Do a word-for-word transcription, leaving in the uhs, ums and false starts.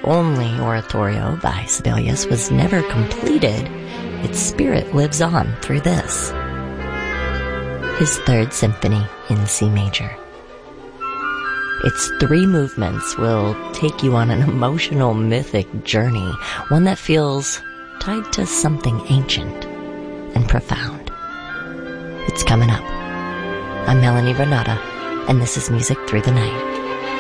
only oratorio by Sibelius was never completed, its spirit lives on through this. His Third Symphony in C major. Its three movements will take you on an emotional, mythic journey, one that feels tied to something ancient and profound. It's coming up. I'm Melanie Renata, and this is Music Through the Night.